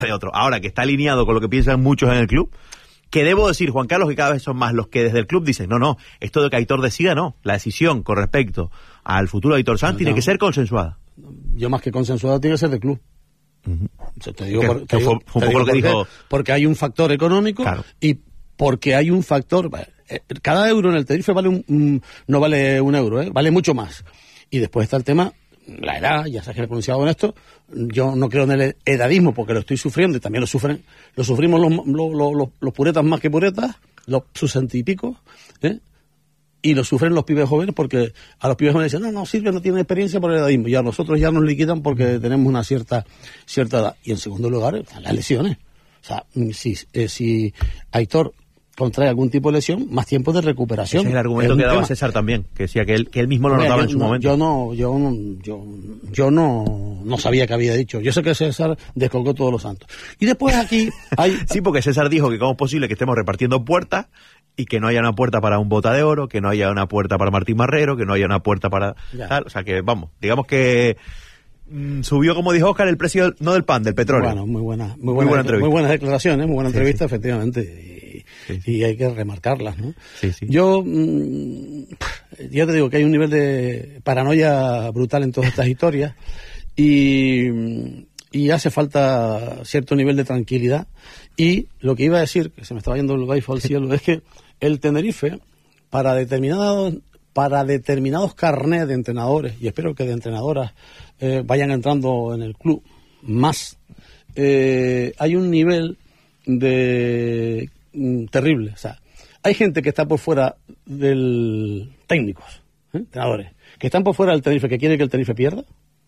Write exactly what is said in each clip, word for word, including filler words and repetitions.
de otro. Ahora que está alineado con lo que piensan muchos en el club, que debo decir, Juan Carlos, que cada vez son más los que desde el club dicen, no, no, esto de que Aitor decida, no. La decisión con respecto al futuro de Aitor Sanz no, tiene no. que ser consensuada. Yo más que consensuada tiene que ser del club. Uh-huh. O sea, te digo, por, te digo, fue, fue un poco lo que dijo. Porque hay un factor económico, claro, y porque hay un factor... Cada euro en el Tenerife vale un, un, no vale un euro, ¿eh? Vale mucho más. Y después está el tema, la edad, ya sabes que he pronunciado en esto, yo no creo en el edadismo porque lo estoy sufriendo y también lo sufren, lo sufrimos los, los, los, los puretas más que puretas, los sesenta y pico, ¿eh? Y lo sufren los pibes jóvenes porque a los pibes jóvenes dicen, no, no sirve, no tiene experiencia por el edadismo, y a nosotros ya nos liquidan porque tenemos una cierta cierta edad. Y en segundo lugar, están las lesiones. O sea, si, eh, si Aitor contrae algún tipo de lesión, más tiempo de recuperación. Ese es el argumento es que daba tema. César también, que decía que él, que él mismo lo notaba en su no, momento. Yo no, yo no, yo, yo no, no sabía que había dicho. Yo sé que César descolgó todos los santos. Y después aquí hay... Sí, porque César dijo que cómo es posible que estemos repartiendo puertas y que no haya una puerta para un Bota de Oro, que no haya una puerta para Martín Marrero, que no haya una puerta para... Tal, o sea que, vamos, digamos que mmm, subió, como dijo Óscar, el precio, no del pan, del petróleo. Bueno, muy buena, muy buena, muy buena entrevista. Muy buenas declaraciones, muy buena sí, entrevista, sí. Efectivamente. Sí, sí. Y hay que remarcarlas, ¿no? Sí, sí. Yo mmm, ya te digo que hay un nivel de paranoia brutal en todas estas historias y, y hace falta cierto nivel de tranquilidad. Y lo que iba a decir, que se me estaba yendo el gaifo al cielo, es que el Tenerife, para determinados para determinados carnets de entrenadores, y espero que de entrenadoras eh, vayan entrando en el club más, eh, hay un nivel de terrible. O sea, hay gente que está por fuera del técnicos, ¿eh? entrenadores, que están por fuera del Tenerife, que quiere que el Tenerife pierda.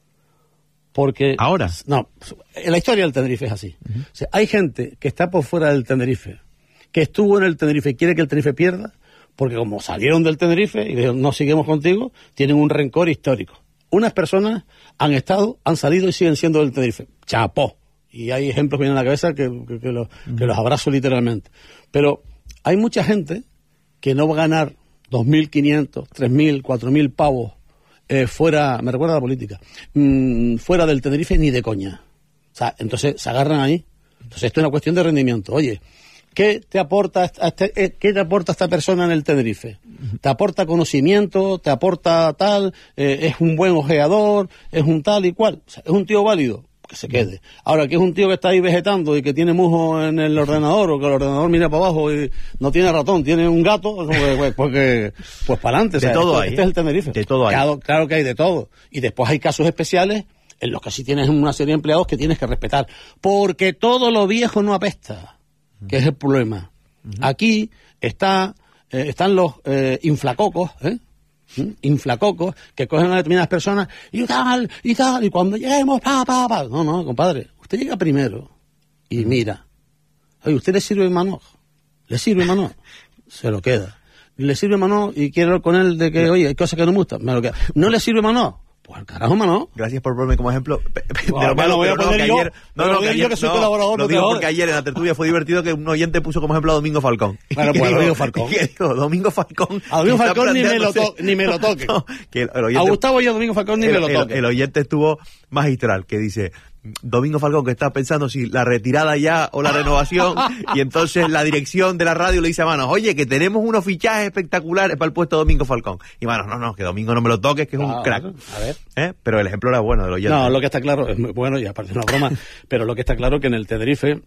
Porque ahora no, en la historia del Tenerife es así. Uh-huh. O sea, hay gente que está por fuera del Tenerife, que estuvo en el Tenerife y quiere que el Tenerife pierda, porque como salieron del Tenerife y dijeron, no seguimos contigo, tienen un rencor histórico. Unas personas han estado, han salido y siguen siendo del Tenerife. Chapó. Y hay ejemplos que vienen a la cabeza que, que, que, los, uh-huh. que los abrazo literalmente. Pero hay mucha gente que no va a ganar dos mil quinientos, tres mil, cuatro mil pavos eh, fuera, me recuerda a la política, mmm, fuera del Tenerife ni de coña. O sea, entonces se agarran ahí. Entonces esto es una cuestión de rendimiento. Oye, ¿qué te aporta a este, eh, ¿qué te aporta esta persona en el Tenerife? Uh-huh. Te aporta conocimiento, te aporta tal, eh, es un buen ojeador, es un tal y cual. O sea, es un tío válido. Que se quede. Ahora, que es un tío que está ahí vegetando y que tiene musgo en el ordenador, o que el ordenador mira para abajo y no tiene ratón, tiene un gato, pues, pues, pues para adelante. De o sea, todo este, hay. Este es el Tenerife. De todo hay. Claro, claro que hay de todo. Y después hay casos especiales en los que sí tienes una serie de empleados que tienes que respetar. Porque todo lo viejo no apesta, que es el problema. Uh-huh. Aquí está, eh, están los eh, inflacocos, ¿eh? ¿Mm? inflacocos que cogen a determinadas personas y tal, y tal, y cuando lleguemos, pa, pa, pa. No, no, compadre, usted llega primero y mira. Oye, ¿usted le sirve mano? ¿Le sirve mano? Se lo queda. ¿Le sirve mano y quiere hablar con él de que, oye, hay cosas que no me gustan? Me lo queda. ¿No le sirve mano? Pues al carajo, mano. Gracias por ponerme como ejemplo. De bueno, lo malo, voy a pero poner no, que yo, ayer, no, no, que ayer, yo que soy no, colaborador, lo no digo te porque ayer en la tertulia fue divertido que un oyente puso como ejemplo a Domingo Falcón. Bueno, pues Domingo Falcón. ¿Qué digo? Domingo Falcón. A Domingo Falcón ni me, lo to- ni me lo toque. No, que el, el oyente, a Gustavo y a Domingo Falcón ni el, me lo toque. El, el oyente estuvo magistral, que dice... Domingo Falcón, que está pensando si la retirada ya o la renovación, y entonces la dirección de la radio le dice a Manos, oye, que tenemos unos fichajes espectaculares para el puesto de Domingo Falcón. Y Manos, no, no, que Domingo no me lo toques, que es claro, un crack. A ver. ¿Eh? Pero el ejemplo era bueno del oyente. No, lo que está claro, es muy bueno y aparte es una broma, pero lo que está claro es que en el Tenerife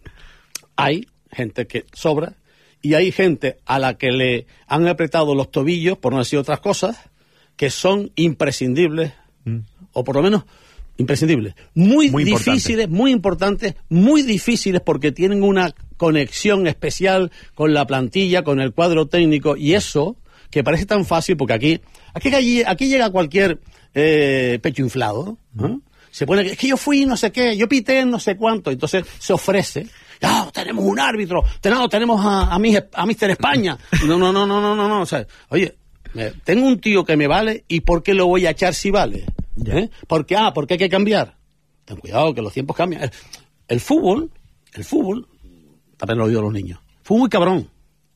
hay gente que sobra y hay gente a la que le han apretado los tobillos, por no decir otras cosas, que son imprescindibles, mm. o por lo menos... imprescindibles, muy, muy difíciles, importante. muy importantes, muy difíciles porque tienen una conexión especial con la plantilla, con el cuadro técnico, y eso que parece tan fácil porque aquí aquí, aquí llega cualquier eh, pecho inflado, ¿no? Se pone, es que yo fui no sé qué, yo pité no sé cuánto, entonces se ofrece, no, tenemos un árbitro, tenemos, tenemos a, a, mi, a míster España, no, no, no, no, no, no, no, o sea, oye, tengo un tío que me vale, ¿y por qué lo voy a echar si vale? ¿Eh? Porque, ah, porque hay que cambiar. Ten cuidado que los tiempos cambian. El, el fútbol, el fútbol, también lo he oído a los niños, fue muy cabrón.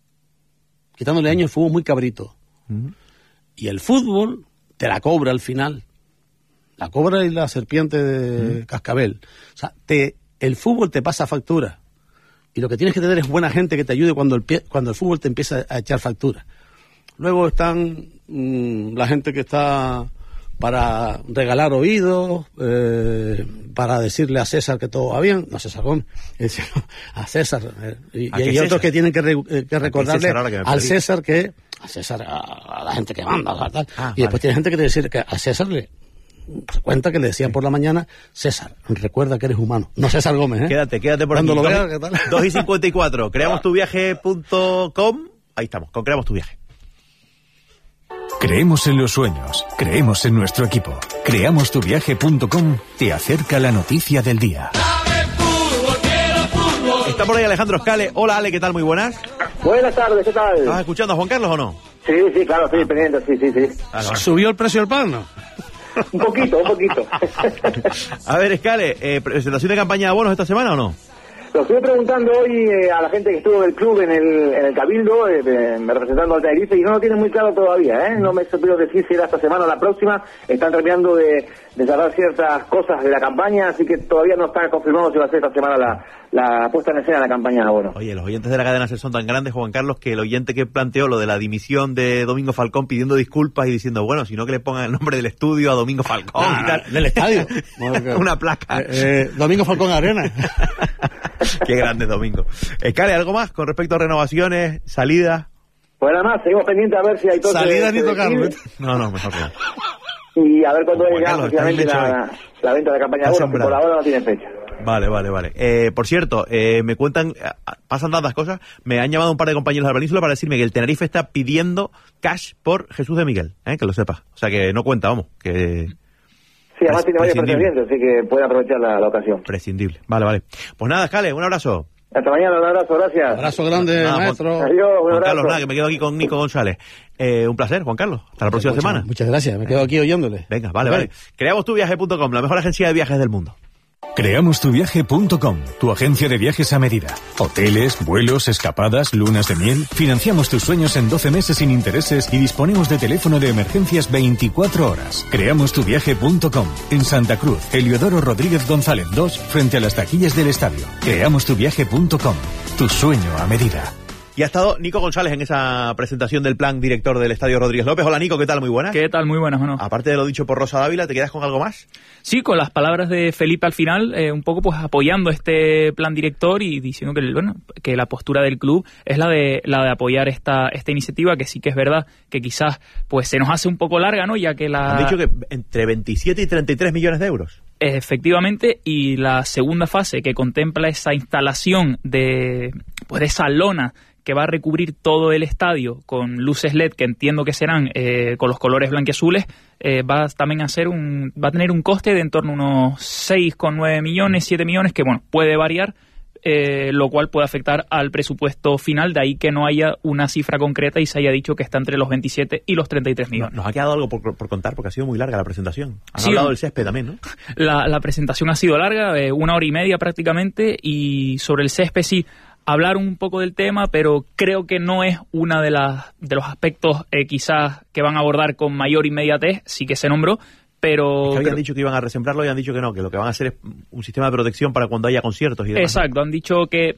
Quitándole años, el fútbol muy cabrito. Uh-huh. Y el fútbol te la cobra al final. La cobra y la serpiente de uh-huh. cascabel. O sea, te el fútbol te pasa factura. Y lo que tienes que tener es buena gente que te ayude cuando el, pie, cuando el fútbol te empieza a echar factura. Luego están mmm, la gente que está para regalar oídos, eh, para decirle a César que todo va bien, no César Gómez, a César. Eh, y, y hay César? Otros que tienen que, re, que recordarle César que al César que, a César, a, a la gente que manda, tal, ah, y después vale. Tiene gente que te dice que a César le se cuenta que le decían por la mañana, César, recuerda que eres humano. No César Gómez, ¿eh? Quédate, quédate por Cuando aquí. Lo vea, ¿qué tal? dos y cincuenta y cuatro, creamos tu viaje punto com. Ahí estamos, con Creamos tu Viaje. Creemos en los sueños, creemos en nuestro equipo. creamos tu viaje punto com te acerca la noticia del día. Está por ahí Alejandro Escale. Hola, Ale, ¿qué tal? Muy buenas. Buenas tardes, ¿qué tal? ¿Estás escuchando a Juan Carlos o no? Sí, sí, claro, estoy pendiente, sí, sí, sí. Ah, no. ¿Subió el precio del pan, no? Un poquito, un poquito. A ver, Escale, eh, ¿presentación de campaña de abonos esta semana o no? Lo estuve preguntando hoy eh, a la gente que estuvo del club en el, en el Cabildo, eh, eh, representando al Tenerife, y no lo tienen muy claro todavía, ¿eh? No me supieron decir si era esta semana o la próxima. Están terminando de, de cerrar ciertas cosas de la campaña, así que todavía no está confirmado si va a ser esta semana la, la puesta en escena de la campaña de abonos. Oye, los oyentes de la cadena SER son tan grandes, Juan Carlos, que el oyente que planteó lo de la dimisión de Domingo Falcón pidiendo disculpas y diciendo, bueno, si no que le pongan el nombre del estudio a Domingo Falcón. Ah, y tal. Del estadio. Una placa. Eh, eh, Domingo Falcón Arena. Qué grande Domingo. Escale, ¿algo más con respecto a renovaciones, salidas? Pues nada más, seguimos pendientes a ver si hay todo. Salida ni tocarlo. No, no, mejor que no. Y a ver cuándo Juan llega Carlos, oficialmente la, la venta de la campaña de abonos, que por ahora no tiene fecha. Vale, vale, vale. Eh, por cierto, eh, me cuentan, pasan tantas cosas, me han llamado un par de compañeros de la península para decirme que el Tenerife está pidiendo cash por Jesús de Miguel, ¿eh? Que lo sepas. O sea que no cuenta, vamos, que... Sí, además tiene varios pretendientes, así que puede aprovechar la, la ocasión. Prescindible. Vale, vale. Pues nada, Escale, un abrazo. Hasta mañana, un abrazo, gracias. Un abrazo grande, nada, maestro. Juan, adiós, un Juan abrazo. Carlos, nada, que me quedo aquí con Nico González. Eh, un placer, Juan Carlos. Hasta la próxima muchas, semana. Muchas gracias, me quedo aquí oyéndole. Venga, vale, vale. creamos tu viaje punto com, la mejor agencia de viajes del mundo. creamos tu viaje punto com, tu agencia de viajes a medida. Hoteles, vuelos, escapadas, lunas de miel. Financiamos tus sueños en doce meses sin intereses y disponemos de teléfono de emergencias veinticuatro horas. creamos tu viaje punto com, en Santa Cruz, Heliodoro Rodríguez González dos, frente a las taquillas del estadio. creamos tu viaje punto com, tu sueño a medida. Y ha estado Nico González en esa presentación del plan director del Estadio Rodríguez López. Hola, Nico, ¿qué tal? Muy buenas. ¿Qué tal? Muy buenas, mano. Aparte de lo dicho por Rosa Dávila, ¿te quedas con algo más? Sí, con las palabras de Felipe al final, eh, un poco pues apoyando este plan director y diciendo que bueno, que la postura del club es la de la de apoyar esta esta iniciativa, que sí que es verdad que quizás pues se nos hace un poco larga, ¿no? Ya que la... Han dicho que entre veintisiete y treinta y tres millones de euros. Efectivamente, y la segunda fase que contempla esa instalación de pues de esa lona que va a recubrir todo el estadio con luces L E D, que entiendo que serán eh, con los colores blanquiazules, eh, va a también a ser un, va a tener un coste de en torno a unos seis coma nueve millones, siete millones, que bueno, puede variar, eh, lo cual puede afectar al presupuesto final, de ahí que no haya una cifra concreta y se haya dicho que está entre los veintisiete y los treinta y tres millones. Nos ha quedado algo por, por contar, porque ha sido muy larga la presentación. Han sí, hablado del césped también, ¿no? La, la presentación ha sido larga, eh, una hora y media prácticamente, y sobre el césped sí, hablar un poco del tema, pero creo que no es una de las de los aspectos eh, quizás que van a abordar con mayor inmediatez, sí que se nombró, pero... Es que habían creo... dicho que iban a resemblarlo y han dicho que no, que lo que van a hacer es un sistema de protección para cuando haya conciertos y demás. Exacto, han dicho que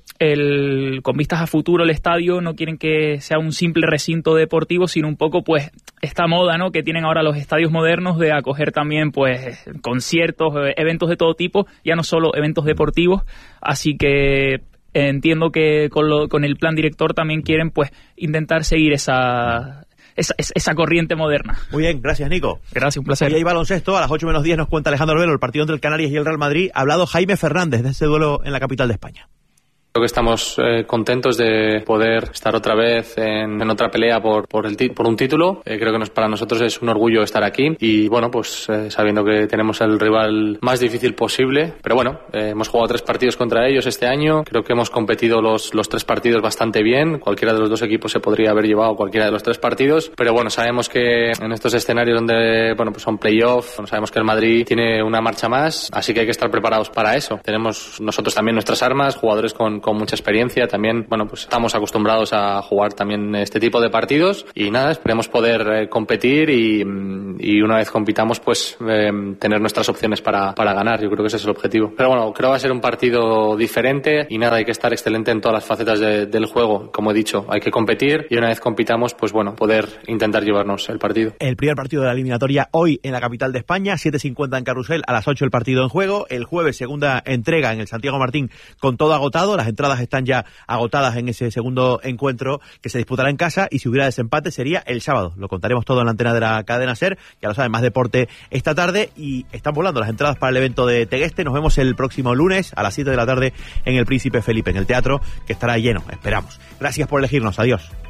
el, con vistas a futuro el estadio no quieren que sea un simple recinto deportivo, sino un poco pues esta moda, ¿no?, que tienen ahora los estadios modernos de acoger también pues conciertos, eventos de todo tipo, ya no solo eventos deportivos, así que... Entiendo que con, lo, con el plan director también quieren pues intentar seguir esa, esa, esa corriente moderna. Muy bien, gracias, Nico. Gracias, un placer. Hoy hay baloncesto, a las ocho menos diez nos cuenta Alejandro Velo el partido entre el Canarias y el Real Madrid. Ha hablado Jaime Fernández de ese duelo en la capital de España. Creo que estamos eh, contentos de poder estar otra vez en, en otra pelea por por, el por un título. Eh, creo que nos, para nosotros es un orgullo estar aquí y bueno, pues eh, sabiendo que tenemos el rival más difícil posible, pero bueno, eh, hemos jugado tres partidos contra ellos este año. Creo que hemos competido los, los tres partidos bastante bien. Cualquiera de los dos equipos se podría haber llevado cualquiera de los tres partidos, pero bueno, sabemos que en estos escenarios donde bueno, pues son playoff, sabemos que el Madrid tiene una marcha más, así que hay que estar preparados para eso. Tenemos nosotros también nuestras armas, jugadores con con, con mucha experiencia. También, bueno, pues estamos acostumbrados a jugar también este tipo de partidos y nada, esperemos poder eh, competir y, y una vez compitamos, pues eh, tener nuestras opciones para, para ganar. Yo creo que ese es el objetivo. Pero bueno, creo que va a ser un partido diferente y nada, hay que estar excelente en todas las facetas de, del juego. Como he dicho, hay que competir y una vez compitamos, pues bueno, poder intentar llevarnos el partido. El primer partido de la eliminatoria hoy en la capital de España, siete cincuenta en Carrusel, a las ocho el partido en juego. El jueves, segunda entrega en el Santiago Martín con todo agotado. Las entradas están ya agotadas en ese segundo encuentro que se disputará en casa y si hubiera desempate sería el sábado. Lo contaremos todo en la antena de la cadena SER. Ya lo saben, más deporte esta tarde y están volando las entradas para el evento de Tegueste. Nos vemos el próximo lunes a las siete de la tarde en el Príncipe Felipe, en el teatro, que estará lleno. Esperamos. Gracias por elegirnos. Adiós.